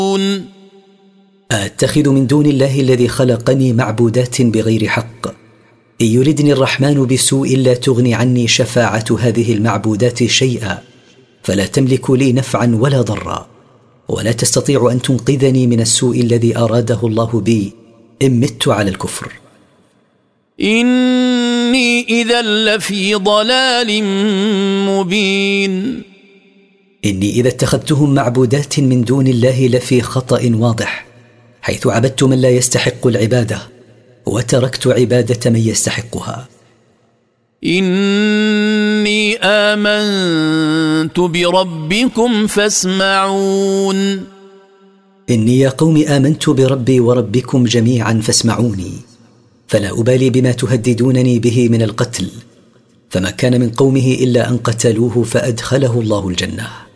أتخذ من دون الله الذي خلقني معبودات بغير حق؟ إن يردني الرحمن بسوء لا تغني عني شفاعة هذه المعبودات شيئا، فلا تملك لي نفعا ولا ضرا، ولا تستطيع أن تنقذني من السوء الذي أراده الله بي إن مت على الكفر. إني إذا لفي ضلال مبين. إني إذا اتخذتهم معبودات من دون الله لفي خطأ واضح، حيث عبدت من لا يستحق العبادة وتركت عبادة من يستحقها. إني آمنت بربكم فاسمعون. إني يا قوم آمنت بربي وربكم جميعا فاسمعوني، فلا أبالي بما تهددونني به من القتل، فما كان من قومه إلا أن قتلوه فأدخله الله الجنة.